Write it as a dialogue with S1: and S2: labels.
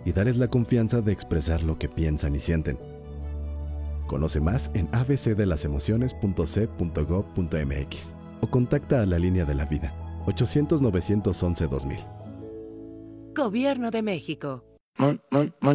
S1: y darles la confianza de expresar lo que piensan y sienten. Conoce más en abcdelasemociones.c.gov.mx o contacta a la Línea de la Vida, 800-911-2000.
S2: Gobierno de México.